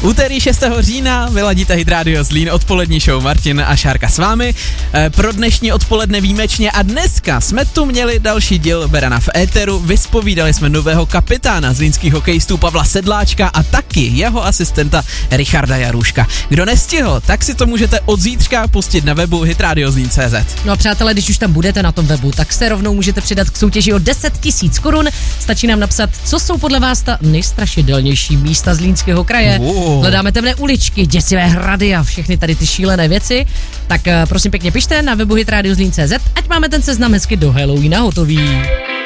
Úterý 6. října vyladíte Hit Radio Zlín, odpolední show Martin a Šárka s vámi. Pro dnešní odpoledne výjimečně a dneska jsme tu měli další díl Berana v éteru. Vyspovídali jsme nového kapitána zlínských hokejistů Pavla Sedláčka a taky jeho asistenta Richarda Jaruška. Kdo nestihl, tak si to můžete od zítřka pustit na webu hitradiozlín.cz. No a přátelé, když už tam budete na tom webu, tak se rovnou můžete přidat k soutěži o 10 000 korun. Stačí nám napsat, co jsou podle vás ta nejstrašidelnější místa Zlínského kraje. Hledáme temné uličky, děsivé hrady a všechny tady ty šílené věci. Tak prosím pěkně pište na webu hitradiozlín.cz, ať máme ten seznam hezky do Halloweena hotový.